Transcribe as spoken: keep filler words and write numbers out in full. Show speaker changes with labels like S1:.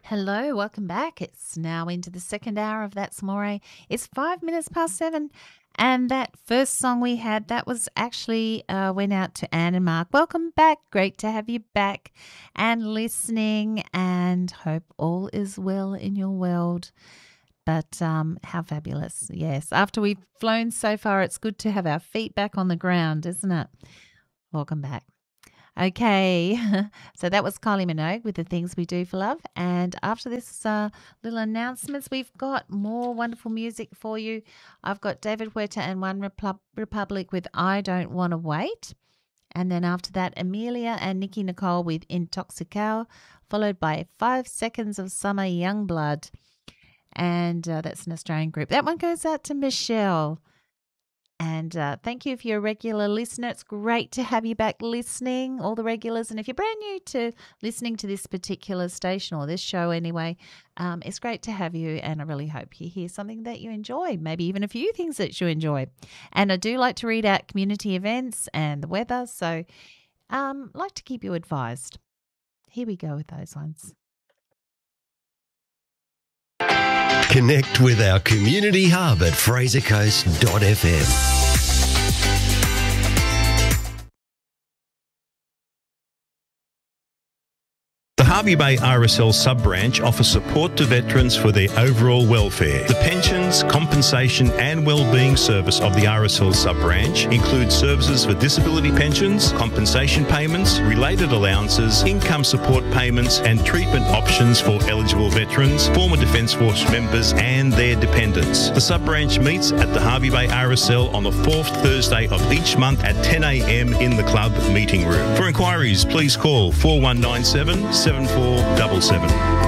S1: Hello, welcome back. It's now into the second hour of That's More. It's five minutes past seven. And that first song we had, that was actually uh, went out to Anne and Mark. Welcome back. Great to have you back and listening, and hope all is well in your world. But um, how fabulous. Yes, after we've flown so far, it's good to have our feet back on the ground, isn't it? Welcome back. Okay, so that was Kylie Minogue with The Things We Do for Love. And after this uh, little announcements, we've got more wonderful music for you. I've got David Huerta and One Repub- Republic with I Don't Want to Wait. And then after that, Amelia and Nikki Nicole with Intoxicao, followed by Five Seconds of Summer Youngblood. And uh, that's an Australian group. That one goes out to Michelle. And uh, thank you if you're a regular listener. It's great to have you back listening, all the regulars. And if you're brand new to listening to this particular station or this show anyway, um, it's great to have you. And I really hope you hear something that you enjoy, maybe even a few things that you enjoy. And I do like to read out community events and the weather. So um, like to keep you advised. Here we go with those ones.
S2: Connect with our community hub at fraser coast dot f m.
S3: The Hervey Bay R S L sub-branch offers support to veterans for their overall welfare. The pensions, compensation and wellbeing service of the R S L sub-branch includes services for disability pensions, compensation payments, related allowances, income support payments and treatment options for eligible veterans, former Defence Force members and their dependents. The sub-branch meets at the Hervey Bay R S L on the fourth Thursday of each month at ten a m in the club meeting room. For inquiries, please call four one nine seven, seven four seven seven.